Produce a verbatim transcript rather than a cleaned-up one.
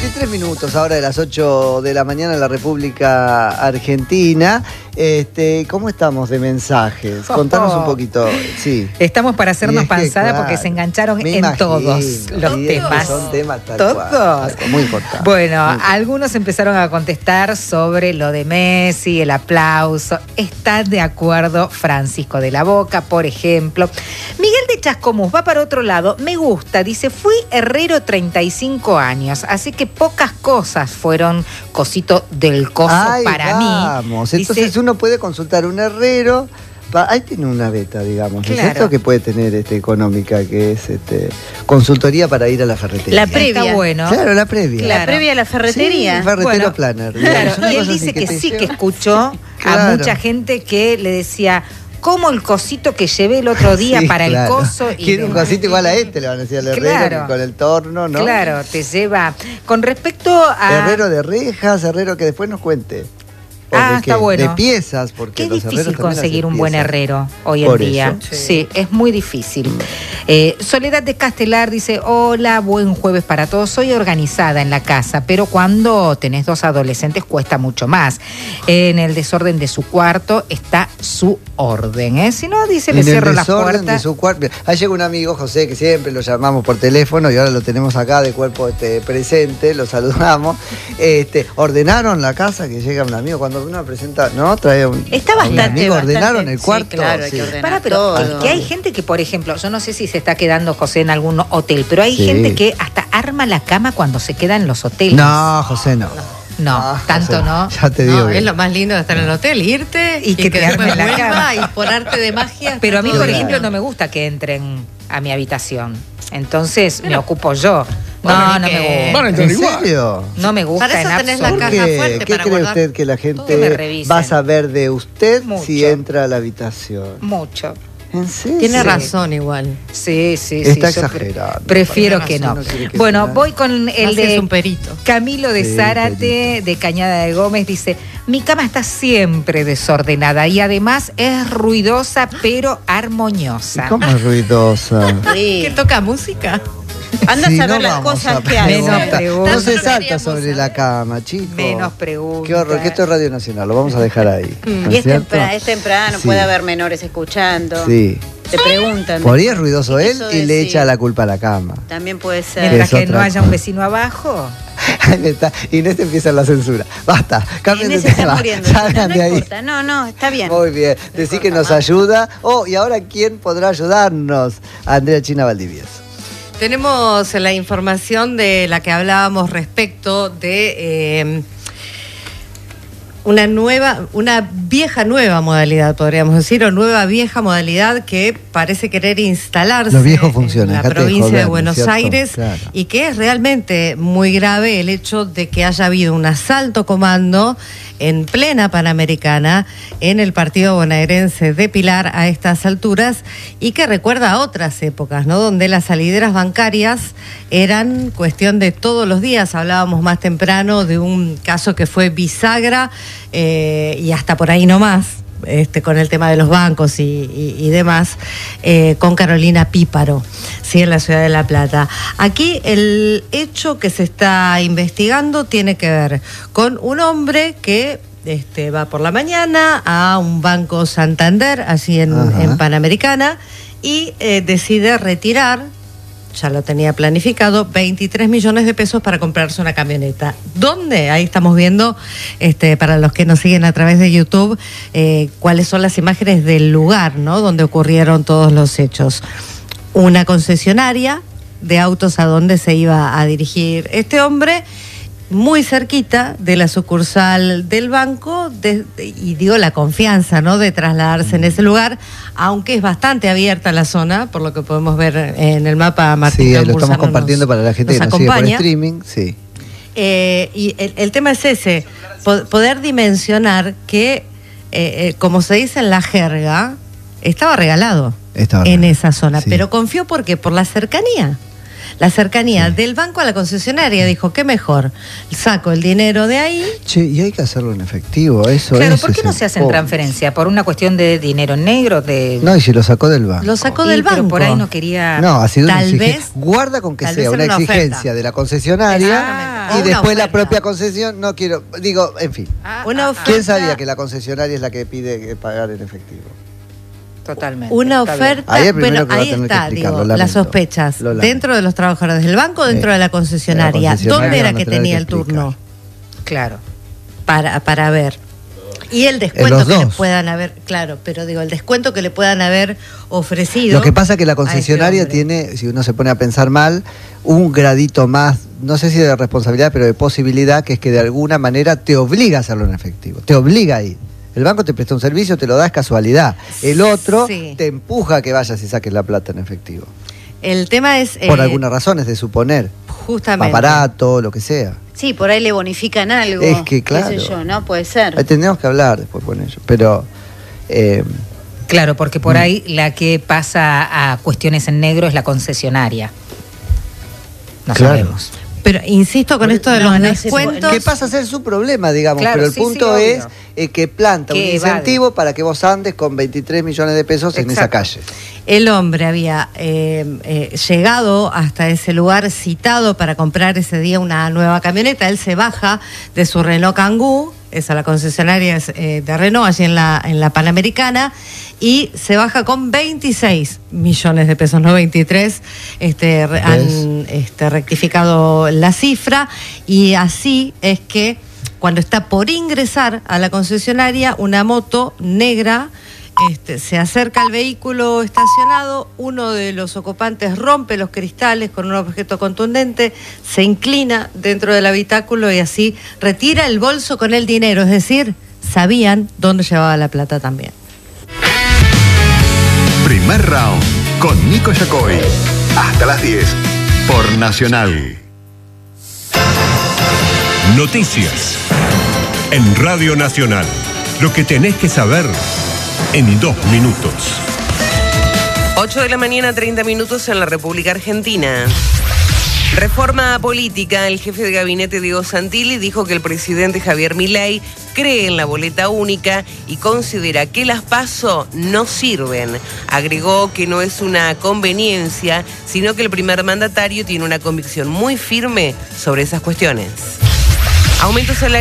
veintitrés minutos ahora de las ocho de la mañana en la República Argentina. Este, ¿Cómo estamos de mensajes? Oh, Contanos un poquito. Sí. Estamos para hacernos es que, panzada claro, porque se engancharon en imagino, todos los sí, temas. Son temas tal todos. Cual, muy importantes. Bueno, muy algunos empezaron a contestar sobre lo de Messi, el aplauso. ¿Está de acuerdo Francisco de la Boca, por ejemplo? Miguel de Chascomús va para otro lado. Me gusta, dice, fui herrero treinta y cinco años, así que pocas cosas fueron cosito del coso Ay, para vamos. mí. Entonces dice, uno puede consultar un herrero. Ahí tiene una beta, digamos, claro. ¿no es cierto? Que puede tener este, económica, que es este, consultoría para ir a la ferretería. La previa. Está bueno. Claro, la previa. Claro. La previa a la ferretería. Sí, ferretero bueno, planner. Claro. Y él dice que, que sí, lleva. que escuchó claro. a mucha gente que le decía... como el cosito que llevé el otro día sí, para claro. el coso. Y quiere un cosito igual a este, le van a decir al herrero, claro. con el torno, ¿no? Claro, te lleva. Con respecto a... Herrero de rejas, herrero que después nos cuente. Ah, está qué? bueno. De piezas, porque Qué los difícil conseguir un piezas. Buen herrero hoy Por en día. Eso. Sí. sí, es muy difícil. Mm. Eh, Soledad de Castelar dice, hola, buen jueves para todos. Soy organizada en la casa, pero cuando tenés dos adolescentes cuesta mucho más. En el desorden de su cuarto está su orden, ¿eh? Si no, dice, le cierro las puertas. En el desorden de su cuarto. Ahí llega un amigo, José, que siempre lo llamamos por teléfono y ahora lo tenemos acá de cuerpo este, presente, lo saludamos. Este, ordenaron la casa, que llega un amigo cuando uno presenta, ¿no? Trae un, Está bastante, un amigo, bastante, ordenaron el cuarto. Sí, claro, hay sí. que ordenar Para, pero todo. que hay gente que, por ejemplo, yo no sé si se está quedando José en algún hotel, pero hay sí. gente que hasta arma la cama cuando se queda en los hoteles. No, José, no. No, ah, tanto José, no. Ya te digo. No, es lo más lindo de estar en el hotel, irte y, y que, que te armen la cama y por arte de magia. Pero a mí, por claro. ejemplo, no me gusta que entren a mi habitación. Entonces pero, me ocupo yo. No, no me gusta. ¿En serio? No me gusta. Para eso en tenés la absoluto. caja ¿Qué, fuerte ¿qué para cree guardar? usted que la gente va a saber de usted Mucho. si entra a la habitación? Mucho. ¿En serio? Tiene sí. razón igual. Sí, sí, Está sí. exagerado. Prefiero que no. no que bueno, voy con el Así de es un perito. Camilo de sí, Zárate, perito. De Cañada de Gómez, dice, mi cama está siempre desordenada y además es ruidosa pero armoniosa. ¿Y cómo es ruidosa? Sí. ¿Que toca música? Anda sí, a saber no las cosas que hay. hay. No se salta sobre la cama, chicos. Menos preguntas. Qué horror, que esto es Radio Nacional, lo vamos a dejar ahí. ¿No y es, es, tempra es temprano, sí. puede haber menores escuchando. Sí. Te preguntan. Por ahí es ruidoso él y le decir. echa la culpa a la cama. También puede ser. Mientras que no haya un vecino abajo. Inés empieza la censura. Basta, cambien Inés de está tema. muriendo. Salgan No, de no ahí. importa. No, no, está bien. Muy bien. Decí que nos ayuda. Oh, y ahora, ¿quién podrá ayudarnos? Andrea China Valdivieso. Tenemos la información de la que hablábamos respecto de eh, una nueva, una vieja nueva modalidad, podríamos decir, o nueva vieja modalidad que parece querer instalarse Los viejos funcionan, en la provincia joder, de Buenos ¿cierto? Aires, claro. y que es realmente muy grave el hecho de que haya habido un asalto comando en plena Panamericana en el partido bonaerense de Pilar a estas alturas, y que recuerda a otras épocas, ¿no? Donde las salideras bancarias eran cuestión de todos los días. Hablábamos más temprano de un caso que fue bisagra eh, y hasta por ahí nomás. Este, con el tema de los bancos y, y, y demás, eh, con Carolina Píparo, ¿sí? En la ciudad de La Plata. Aquí el hecho que se está investigando tiene que ver con un hombre que este, va por la mañana a un banco Santander, así en, en Panamericana, y eh, decide retirar, ya lo tenía planificado, veintitrés millones de pesos para comprarse una camioneta. ¿Dónde? Ahí estamos viendo, este, para los que nos siguen a través de YouTube, eh, cuáles son las imágenes del lugar, ¿no? Donde ocurrieron todos los hechos. Una concesionaria de autos a donde se iba a dirigir este hombre, muy cerquita de la sucursal del banco, de, y dio la confianza, ¿no?, de trasladarse en ese lugar, aunque es bastante abierta la zona, por lo que podemos ver en el mapa. Martín Sí, Campuzano lo estamos compartiendo nos, para la gente que nos, nos sigue por streaming, sí. Eh, y el, el tema es ese, po poder dimensionar que, eh, eh, como se dice en la jerga, estaba regalado estaba en regalado. esa zona, sí. Pero confió porque por la cercanía. La cercanía sí. del banco a la concesionaria, dijo, ¿qué mejor? Saco el dinero de ahí. Che, y hay que hacerlo en efectivo, eso Claro, es. ¿por qué no se hacen oh. transferencia? ¿Por una cuestión de dinero negro? De... No, y si lo sacó del banco. Lo sacó sí, del banco. Pero por ahí no quería... No, ha sido tal una vez, Guarda con que sea una, una exigencia oferta. de la concesionaria Ah, y una después la oferta. propia concesión, no quiero, digo, en fin. Ah, Una ah, oferta- ¿Quién sabía que la concesionaria es la que pide que pagar en efectivo? Totalmente. Una está bien. oferta, Ahí el primero bueno, que va a ahí tener que está, explicarlo, digo, lamento. las sospechas. Lo lamento. ¿Dentro de los trabajadores del banco o dentro Eh, de la concesionaria? la concesionaria ¿Dónde era van a que tener tenía que el turno? explicar. Claro. Para, para ver. Y el descuento los que le dos. puedan haber, claro, pero digo, el descuento que le puedan haber ofrecido. Lo que pasa es que la a este concesionaria hombre. tiene, si uno se pone a pensar mal, un gradito más, no sé si de responsabilidad, pero de posibilidad, que es que de alguna manera te obliga a hacerlo en efectivo, te obliga a ir. El banco te presta un servicio, te lo da, es casualidad. El otro Sí. te empuja a que vayas y saques la plata en efectivo. El tema es. Por eh, alguna razón, es de suponer. Justamente. Más barato, lo que sea. Sí, por ahí le bonifican algo. Es que, claro. Qué sé yo, ¿no? Puede ser. Ahí tendríamos que hablar después con ellos. Pero. eh, Claro, porque Mm. por ahí la que pasa a cuestiones en negro es la concesionaria. No Claro. sabemos. Pero insisto con esto de No, los no se descuentos. que pasa a ser su problema, digamos, Claro, pero el sí, punto sí, es obvio. eh, que planta Que un evade. incentivo para que vos andes con veintitrés millones de pesos en esa Exacto. calle. El hombre había eh, eh, llegado hasta ese lugar citado para comprar ese día una nueva camioneta. Él se baja de su Renault Kangoo, esa la concesionaria es, eh, de Renault, allí en la, en la Panamericana, y se baja con veintiséis millones de pesos, no veintitrés. Este, re- han este, rectificado la cifra, y así es que cuando está por ingresar a la concesionaria, una moto negra Este, se acerca al vehículo estacionado, uno de los ocupantes rompe los cristales con un objeto contundente, se inclina dentro del habitáculo y así retira el bolso con el dinero, es decir, sabían dónde llevaba la plata también. Primer round con Nico Yacoy. Hasta las diez por Nacional. Noticias en Radio Nacional. Lo que tenés que saber en dos minutos. ocho de la mañana, treinta minutos en la República Argentina. Reforma política. El jefe de gabinete Diego Santilli dijo que el presidente Javier Milei cree en la boleta única y considera que las PASO no sirven. Agregó que no es una conveniencia, sino que el primer mandatario tiene una convicción muy firme sobre esas cuestiones. Aumento salarial.